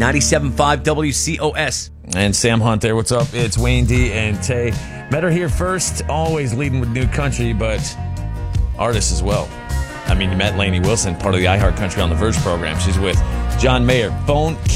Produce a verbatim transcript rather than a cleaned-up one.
ninety-seven point five W C O S. And Sam Hunt there. What's up? It's Wayne D and Tay. Met her here first, always leading with new country, but artists as well. I mean, you met Lainey Wilson, part of the iHeart Country on the Verge program. She's with John Mayer. Phone